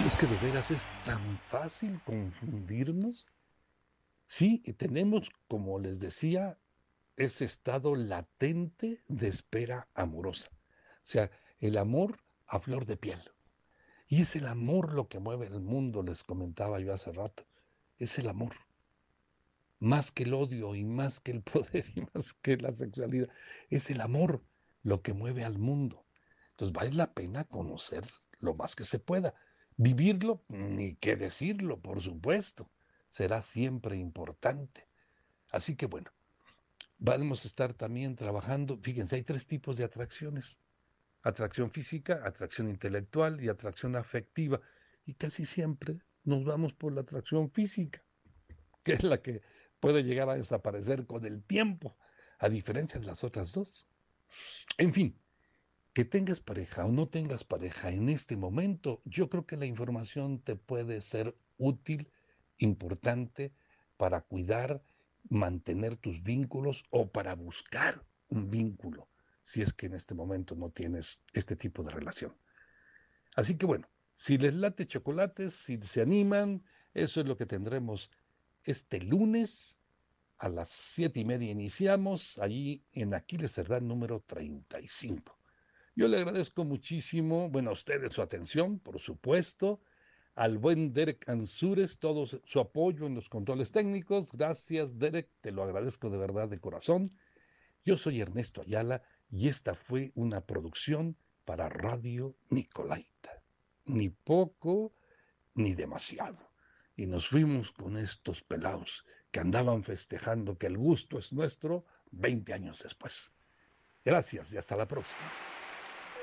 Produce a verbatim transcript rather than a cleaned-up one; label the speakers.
Speaker 1: Es que de veras es tan fácil confundirnos. Sí, y tenemos, como les decía, ese estado latente de espera amorosa. O sea, el amor a flor de piel. Y es el amor lo que mueve el mundo, les comentaba yo hace rato. Es el amor. Más que el odio y más que el poder y más que la sexualidad. Es el amor lo que mueve al mundo. Entonces vale la pena conocer lo más que se pueda. Vivirlo, ni qué decirlo, por supuesto. Será siempre importante. Así que bueno, vamos a estar también trabajando. Fíjense, hay tres tipos de atracciones. Atracción física, atracción intelectual y atracción afectiva. Y casi siempre nos vamos por la atracción física, que es la que puede llegar a desaparecer con el tiempo, a diferencia de las otras dos. En fin, que tengas pareja o no tengas pareja en este momento, yo creo que la información te puede ser útil, importante para cuidar, mantener tus vínculos o para buscar un vínculo, si es que en este momento no tienes este tipo de relación. Así que bueno, si les late chocolates, si se animan, eso es lo que tendremos este lunes a las siete y media iniciamos allí en Aquiles Cerdán número treinta y cinco. Yo le agradezco muchísimo, bueno, a ustedes su atención, por supuesto, al buen Derek Ansures, todo su apoyo en los controles técnicos. Gracias, Derek, te lo agradezco de verdad de corazón. Yo soy Ernesto Ayala y esta fue una producción para Radio Nicolaita. Ni poco ni demasiado. Y nos fuimos con estos pelados que andaban festejando que el gusto es nuestro veinte años después. Gracias y hasta la próxima.